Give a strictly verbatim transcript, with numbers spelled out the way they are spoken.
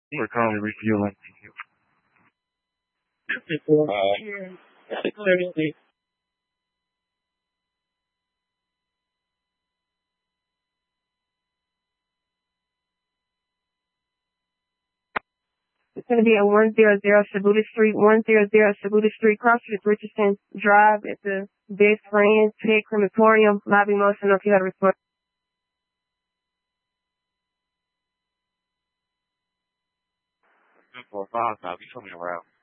We're currently refueling. It's going to be at one hundred Shibuya Street, one hundred Shibuya Street, cross street Richardson Drive at the Best Friends Pet Crematorium. Lobby motion if you had a response. four five, I'll be coming around.